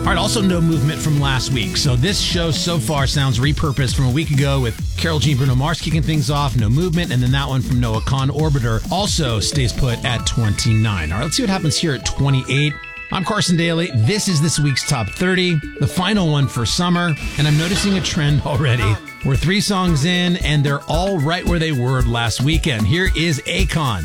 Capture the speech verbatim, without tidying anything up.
All right, also no movement from last week. So this show so far sounds repurposed from a week ago with Karol G and Bruno Mars kicking things off, no movement, and then that one from Noah Kahan, Orbiter, also stays put at twenty-nine. All right, let's see what happens here at twenty-eight. I'm Carson Daly. This is this week's Top thirty, the final one for summer, and I'm noticing a trend already. We're three songs in, and they're all right where they were last weekend. Here is Akon.